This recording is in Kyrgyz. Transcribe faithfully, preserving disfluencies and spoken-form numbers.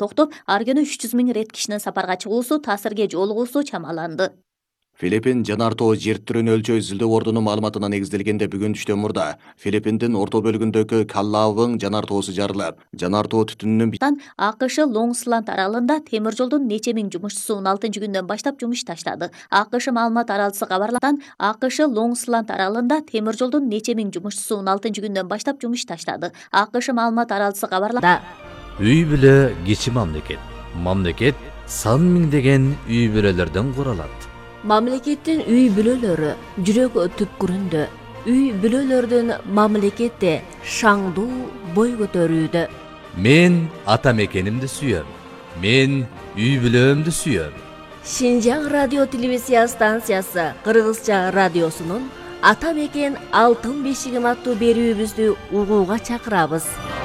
токтоп, ар күнү үч жүз миң рет кишинин сапарга чыгуусу, таасирге жолугуусу чамаланды. Филиппин жана тоо жер түрүн өлчөө изилдөө ордунун маалыматына негизделгенде бүгүн түштөн мурда Филиппиндин орто бөлүгүндөгү Каллаабын жанар тоосу жарылып, жанар тоо түтүнүнүн АКШ Лонгсланд аралында темир жолдун нече миң жумушчусу он алтынчы күндөн баштап жумуш таштады. АКШ маалымат аралчысы кабарланган, АКШ Лонгсланд аралында темир жолдун нече миң жумушчусу он алтынчы күндөн баштап жумуш таштады. АКШ маалымат аралчысы кабарланган. Үй бүлө кичи мамлекет. Мамлекет сан миңдеген үй бүлөлөрдөн куралат. Мамлекеттин үй бүлөлөрү жүрөк түпкүрүндө. Үй бүлөлөрдүн мамлекетте шаңдуу бой көтөрүүдө. Мен ата мекенимди сүйөм. Мен үй бүлөмдү сүйөм. Шинжаң радио телевизия станциясы Кыргызча радиосунун Ата мекен алтын бешигим аттуу берүүбүздү угууга чакырабыз.